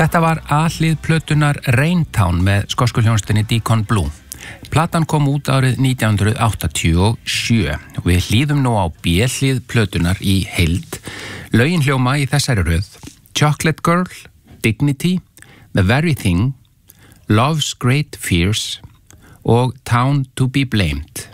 Þetta var A-hlið plötunar Raintown með skosku hljónstinni Deacon Blue. Platan kom út árið 1987. Við hlýðum nú á B-hlið plötunar í heild. Lögin hljóma í þessari röð: Chocolate Girl, Dignity, The Very Thing, Love's Great Fears og Town to be Blamed.